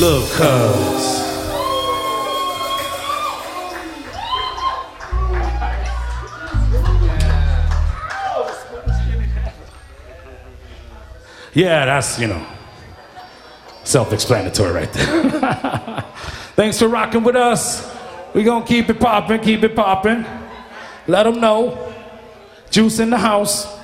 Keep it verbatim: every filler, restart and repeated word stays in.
Love Cuz. Yeah, that's, you know, self-explanatory right there. Thanks for rocking with us. We're gonna keep it popping, keep it popping. Let them know. Juice in the house.